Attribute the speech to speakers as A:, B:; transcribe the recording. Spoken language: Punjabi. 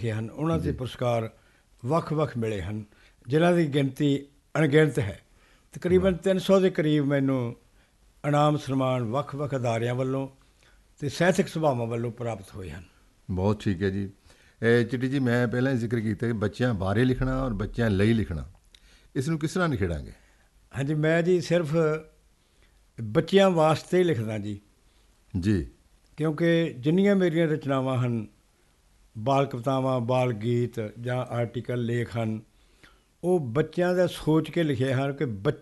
A: ਲਿਖੇ ਹਨ ਉਹਨਾਂ ਦੇ
B: ਜੀ।
A: ਪੁਰਸਕਾਰ ਵੱਖ-ਵੱਖ ਮਿਲੇ ਹਨ, ਜਿਨ੍ਹਾਂ ਦੀ ਗਿਣਤੀ ਅਣਗਿਣਤ ਹੈ। ਤਕਰੀਬਨ 300 ਦੇ ਕਰੀਬ ਮੈਨੂੰ ਇਨਾਮ ਸਨਮਾਨ ਵੱਖ-ਵੱਖ ਅਦਾਰਿਆਂ ਵੱਲੋਂ ਅਤੇ ਸਾਹਿਤਕ ਸਭਾਵਾਂ ਵੱਲੋਂ ਪ੍ਰਾਪਤ ਹੋਏ ਹਨ।
B: ਬਹੁਤ ਠੀਕ ਹੈ ਜੀ। ਚਿੱਟੀ ਜੀ, ਮੈਂ ਪਹਿਲਾਂ ਹੀ ਜ਼ਿਕਰ ਕੀਤਾ ਕਿ ਬੱਚਿਆਂ ਬਾਰੇ ਲਿਖਣਾ ਔਰ ਬੱਚਿਆਂ ਲਈ ਲਿਖਣਾ, ਇਸ ਨੂੰ ਕਿਸ ਤਰ੍ਹਾਂ ਨਿਖੇੜਾਂਗੇ?
A: ਹਾਂਜੀ, ਮੈਂ ਜੀ ਸਿਰਫ ਬੱਚਿਆਂ ਵਾਸਤੇ ਹੀ ਲਿਖਦਾ ਜੀ,
B: ਜੀ
A: ਕਿਉਂਕਿ ਜਿੰਨੀਆਂ ਮੇਰੀਆਂ ਰਚਨਾਵਾਂ ਹਨ, ਬਾਲ ਕਵਿਤਾਵਾਂ, ਬਾਲ ਗੀਤ ਜਾਂ ਆਰਟੀਕਲ ਲੇਖ ਹਨ, ਉਹ ਬੱਚਿਆਂ ਦਾ ਸੋਚ ਕੇ ਲਿਖੇ ਹਨ ਕਿ ਬੱਚੇ